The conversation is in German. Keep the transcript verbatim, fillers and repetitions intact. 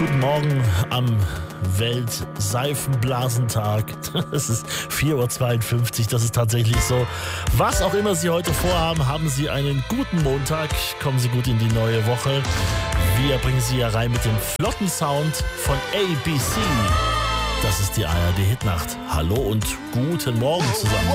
Guten Morgen am Weltseifenblasentag. Es ist vier Uhr zweiundfünfzig, das ist tatsächlich so. Was auch immer Sie heute vorhaben, haben Sie einen guten Montag. Kommen Sie gut in die neue Woche. Wir bringen Sie ja rein mit dem flotten Sound von A B C. Das ist die A R D Hitnacht. Hallo und guten Morgen zusammen.